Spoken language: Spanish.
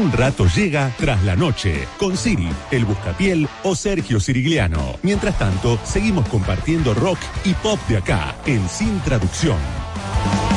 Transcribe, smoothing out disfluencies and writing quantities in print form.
un rato llega Tras la Noche, con Siri, El Buscapiel o Sergio Sirigliano. Mientras tanto, seguimos compartiendo rock y pop de acá, en Sin Traducción.